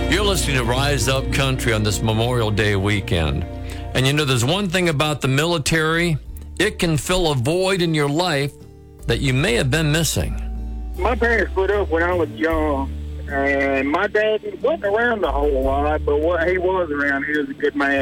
You're listening to Rise Up Country on this Memorial Day weekend. And you know, there's one thing about the military. It can fill a void in your life that you may have been missing. My parents split up when I was young, and my dad wasn't around a whole lot, but what he was around, he was a good man.